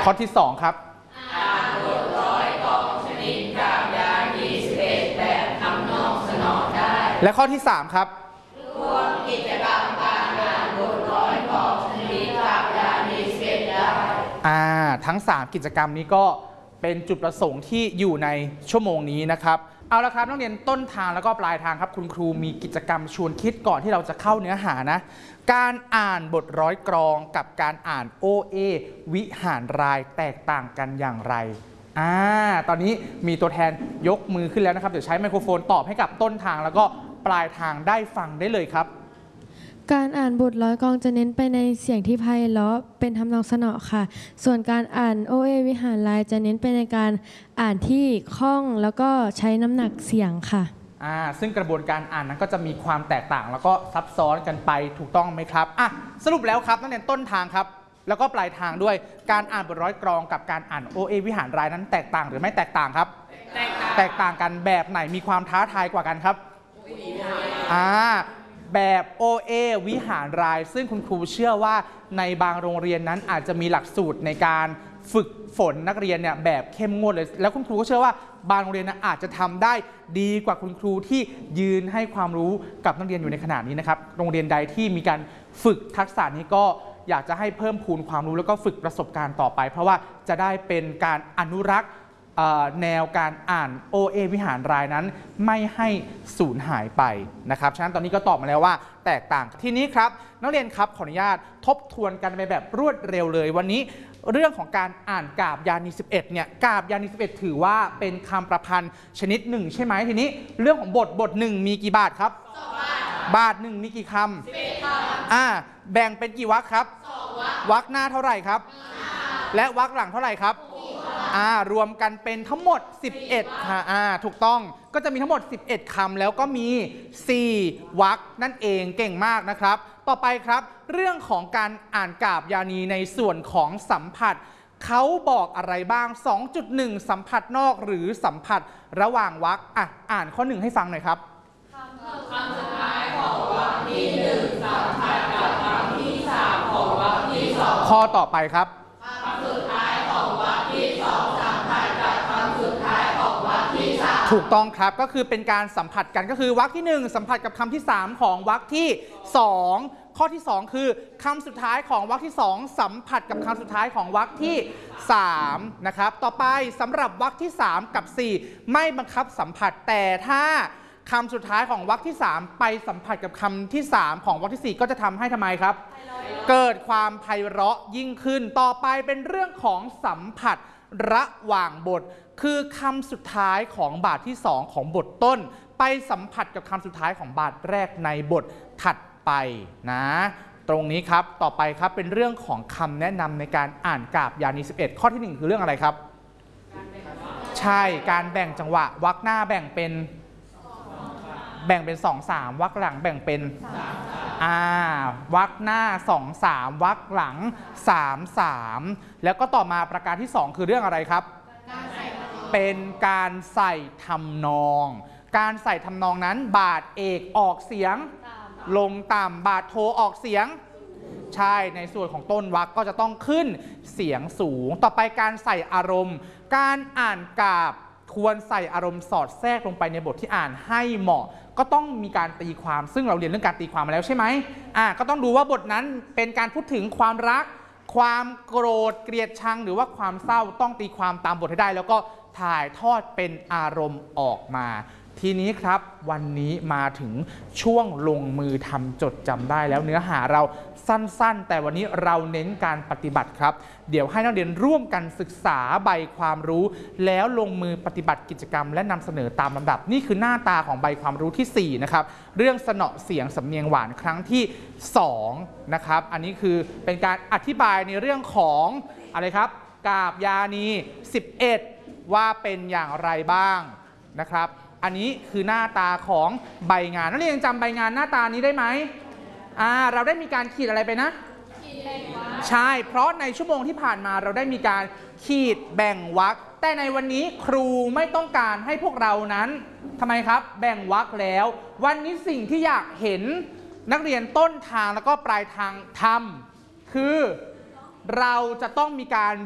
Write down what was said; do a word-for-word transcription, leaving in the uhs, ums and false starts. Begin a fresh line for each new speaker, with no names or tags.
ข้อที่สองครับ
อ่านบทร้อยกองชนิดกาบยานีสิบเอ็ดแบบทำนองสนอได้
และข้อที่สามครับ
รวมกิจกรรมการอ่านบทร้อยกองชนิดกาบยานีสิบเอ็ดได้
อ่าทั้งสามกิจกรรมนี้ก็เป็นจุดประสงค์ที่อยู่ในชั่วโมงนี้นะครับเอาละครับนักเรียนต้นทางแล้วก็ปลายทางครับคุณครูมีกิจกรรมชวนคิดก่อนที่เราจะเข้าเนื้อหานะการอ่านบทร้อยกรองกับการอ่านโอเอวิหารรายแตกต่างกันอย่างไรอ่าตอนนี้มีตัวแทนยกมือขึ้นแล้วนะครับเดี๋ยวใช้ไมโครโฟนตอบให้กับต้นทางแล้วก็ปลายทางได้ฟังได้เลยครับ
การอ่านบทร้อยกรองจะเน้นไปในเสียงที่ไพเราะเป็นทำนองสนอค่ะส่วนการอ่านโอเอวิหารรายจะเน้นไปในการอ่านที่คล่องแล้วก็ใช้น้ำหนักเสียงค่ะ
อ่าซึ่งกระบวนการอ่านนั้นก็จะมีความแตกต่างแล้วก็ซับซ้อนกันไปถูกต้องไหมครับอ่ะสรุปแล้วครับนักเรียนต้นทางครับแล้วก็ปลายทางด้วยการอ่านบทร้อยกรองกับการอ่านโอเอวิหารรายนั้นแตกต่างหรือไม่แตกต่างครับแตกต่างแตกต่างกันแบบไหนมีความท้าทายกว่ากันครับอ่าแบบ โอ เอ วิหารรายซึ่งคุณครูเชื่อว่าในบางโรงเรียนนั้นอาจจะมีหลักสูตรในการฝึกฝนนักเรียนเนี่ยแบบเข้มงวดเลยแล้วคุณครูก็เชื่อว่าบางโรงเรียนอาจจะทำได้ดีกว่าคุณครูที่ยืนให้ความรู้กับนักเรียนอยู่ในขณะนี้นะครับโรงเรียนใดที่มีการฝึกทักษะนี้ก็อยากจะให้เพิ่มพูนความรู้แล้วก็ฝึกประสบการณ์ต่อไปเพราะว่าจะได้เป็นการอนุรักษ์แนวการอ่าน โอ เอ วิหารรายนั้นไม่ให้สูญหายไปนะครับฉะนั้นตอนนี้ก็ตอบมาแล้วว่าแตกต่างทีนี้ครับนักเรียนครับขออนุญาตทบทวนกันไปแบบรวดเร็วเลยวันนี้เรื่องของการอ่านกาบยานีสิบเอ็ดเนี่ยกาบยานีสิบเอ็ดถือว่าเป็นคำประพันธ์ชนิดหนึ่งใช่ไหมทีนี้เรื่องของบทบทหนึ่งมีกี่บาทครับสองบาทบาทหนึ่งมีกี่คำสิบเอ็ดคำอ่าแบ่งเป็นกี่วรรคครับสองวรรควรรคหน้าเท่าไหร่ครับและวรรคหลังเท่าไหร่ครับอ่ารวมกันเป็นทั้งหมดสิบเอ็ดค่ะอ่าถูกต้องก็จะมีทั้งหมดสิบเอ็ดคำแล้วก็มีสี่วรรคนั่นเองเก่งมากนะครับต่อไปครับเรื่องของการอ่านกาบยานีในส่วนของสัมผัสเขาบอกอะไรบ้าง สองจุดหนึ่ง สัมผัสนอกหรือสัมผัสระหว่างวรรคอ่ะอ่านข้อหนึ่งให้ฟังหน่อยครับ
คำสุดท้ายของวรรคที่หนึ่งสัมผัสกับคำที่สามของวรรคที่สอง
ข้อต่อไปครับ
คำสุดท้ายของวรรคที่สองสัมผัสกับคำสุดท้ายของวรรคที่สาม
ถูกต้องครับก็คือเป็นการสัมผัสกันก็คือวรรคที่หนึ่งสัมผัสกับคำที่สามของวรรคที่สองข้อที่สองคือคำสุดท้ายของวรรคที่สองสัมผัสกับคำสุดท้ายของวรรคที่สามนะครับต่อไปสำหรับวรรคที่สามกับสี่ไม่บังคับสัมผัสแต่ถ้าคำสุดท้ายของวรรคที่สามไปสัมผัสกับคำที่สามของวรรคที่สี่ก็จะทำให้ทำไมครับเกิดความไพเราะยิ่งขึ้นต่อไปเป็นเรื่องของสัมผัสระหว่างบทคือคำสุดท้ายของบาทที่สองของบทต้นไปสัมผัสกับคำสุดท้ายของบาทแรกในบทถัดไปนะตรงนี้ครับต่อไปครับเป็นเรื่องของคำแนะนำในการอ่านกาบยานีสิบเอ็ดข้อที่หนึ่งคือเรื่องอะไรครับใช่การแบ่งจังหวะวรรคหน้าแบ่งเป็นแบ่งเป็นสองสามวรรคหลังแบ่งเป็นอ่าวรรคหน้าสองสามวรรคหลังสามสามแล้วก็ต่อมาประการที่สองคือเรื่องอะไรครับเป็นการใส่ทำนองการใส่ทำนองนั้นบาทเอกออกเสียงลงต่ำบาทโทออกเสียงใช่ในส่วนของต้นวรรคก็จะต้องขึ้นเสียงสูงต่อไปการใส่อารมณ์การอ่านกาบควรใส่อารมณ์สอดแทรกลงไปในบทที่อ่านให้เหมาะก็ต้องมีการตีความซึ่งเราเรียนเรื่องการตีความมาแล้วใช่ไหมอ่าก็ต้องดูว่าบทนั้นเป็นการพูดถึงความรักความโกรธเกลียดชังหรือว่าความเศร้าต้องตีความตามบทให้ได้แล้วก็ถ่ายทอดเป็นอารมณ์ออกมาทีนี้ครับวันนี้มาถึงช่วงลงมือทำจดจำได้แล้วเนื้อหาเราสั้นๆแต่วันนี้เราเน้นการปฏิบัติครับเดี๋ยวให้นักเรียนร่วมกันศึกษาใบความรู้แล้วลงมือปฏิบัติกิจกรรมและนำเสนอตามลำดับนี่คือหน้าตาของใบความรู้ที่สี่นะครับเรื่องสนอเสียงสำเนียงหวานครั้งที่สองนะครับอันนี้คือเป็นการอธิบายในเรื่องของอะไรครับกาบยานีสิบเอ็ดว่าเป็นอย่างไรบ้างนะครับอันนี้คือหน้าตาของใบงานนักเรียนจำใบงานหน้าตานี้ได้ไหมอ่าเราได้มีการขีดอะไรไปนะใช่เพราะในชั่วโมงที่ผ่านมาเราได้มีการขีดแบ่งวรรคแต่ในวันนี้ครูไม่ต้องการให้พวกเรานั้นทำไมครับแบ่งวรรคแล้ววันนี้สิ่งที่อยากเห็นนักเรียนต้นทางแล้วก็ปลายทางทำคือเราจะต้องมีการ